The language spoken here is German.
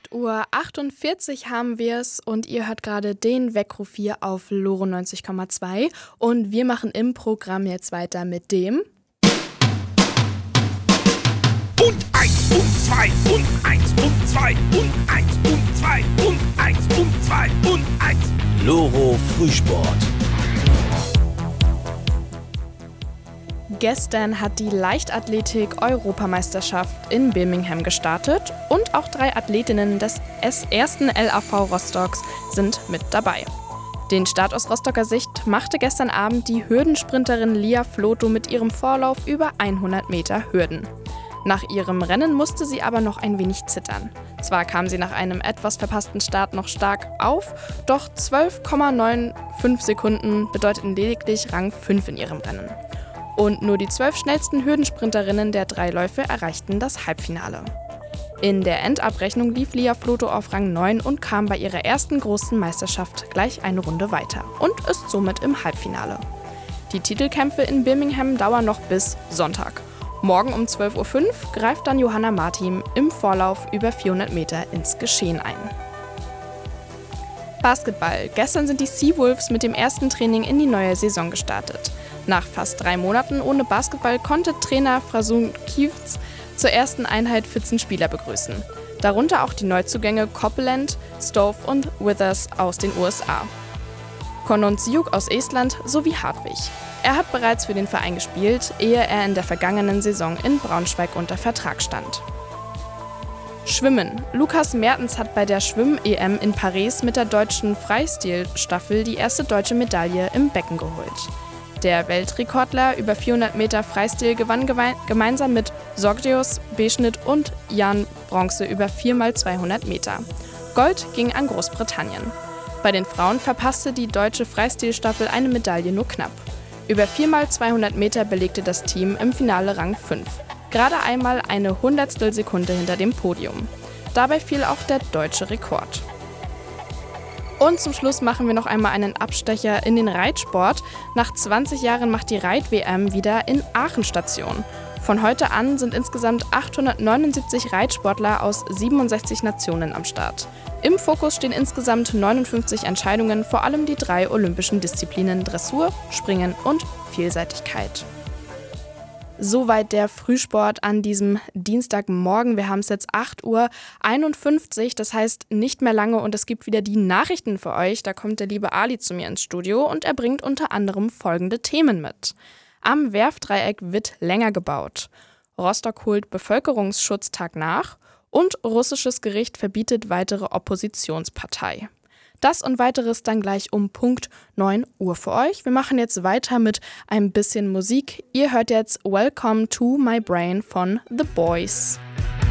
8:48 Uhr haben wir es und ihr hört gerade den Weckruf hier auf Loro 90,2 und wir machen im Programm jetzt weiter mit dem Und 1 und 2 und 1 und 2 und 1 und 2 und 1 und 2 und 1. Loro Frühsport. Gestern hat die Leichtathletik-Europameisterschaft in Birmingham gestartet und auch 3 Athletinnen des ersten LAV Rostocks sind mit dabei. Den Start aus Rostocker Sicht machte gestern Abend die Hürdensprinterin Lia Floto mit ihrem Vorlauf über 100 Meter Hürden. Nach ihrem Rennen musste sie aber noch ein wenig zittern. Zwar kam sie nach einem etwas verpassten Start noch stark auf, doch 12,95 Sekunden bedeuteten lediglich Rang 5 in ihrem Rennen. Und nur die 12 schnellsten Hürdensprinterinnen der 3 Läufe erreichten das Halbfinale. In der Endabrechnung lief Lia Floto auf Rang 9 und kam bei ihrer ersten großen Meisterschaft gleich eine Runde weiter und ist somit im Halbfinale. Die Titelkämpfe in Birmingham dauern noch bis Sonntag. Morgen um 12:05 Uhr greift dann Johanna Martin im Vorlauf über 400 Meter ins Geschehen ein. Basketball. Gestern sind die Seawolves mit dem ersten Training in die neue Saison gestartet. Nach fast 3 Monaten ohne Basketball konnte Trainer Frasun Kiewicz zur ersten Einheit 14 Spieler begrüßen. Darunter auch die Neuzugänge Copeland, Stove und Withers aus den USA. Kononziuk aus Estland sowie Hartwig. Er hat bereits für den Verein gespielt, ehe er in der vergangenen Saison in Braunschweig unter Vertrag stand. Schwimmen. Lukas Mertens hat bei der Schwimm-EM in Paris mit der deutschen Freistilstaffel die erste deutsche Medaille im Becken geholt. Der Weltrekordler über 400 Meter Freistil gewann gemeinsam mit Sorgios Beschnitt und Jan Bronze über 4x200 Meter. Gold ging an Großbritannien. Bei den Frauen verpasste die deutsche Freistilstaffel eine Medaille nur knapp. Über 4x200 Meter belegte das Team im Finale Rang 5. Gerade einmal eine Hundertstelsekunde hinter dem Podium. Dabei fiel auch der deutsche Rekord. Und zum Schluss machen wir noch einmal einen Abstecher in den Reitsport. Nach 20 Jahren macht die Reit-WM wieder in Aachen Station. Von heute an sind insgesamt 879 Reitsportler aus 67 Nationen am Start. Im Fokus stehen insgesamt 59 Entscheidungen, vor allem die 3 olympischen Disziplinen Dressur, Springen und Vielseitigkeit. Soweit der Frühsport an diesem Dienstagmorgen. Wir haben es jetzt 8:51 Uhr, das heißt nicht mehr lange und es gibt wieder die Nachrichten für euch. Da kommt der liebe Ali zu mir ins Studio und er bringt unter anderem folgende Themen mit. Am Werftdreieck wird länger gebaut. Rostock holt Bevölkerungsschutztag nach und russisches Gericht verbietet weitere Oppositionspartei. Das und weiteres dann gleich um Punkt 9 Uhr für euch. Wir machen jetzt weiter mit ein bisschen Musik. Ihr hört jetzt Welcome to My Brain von The Boys.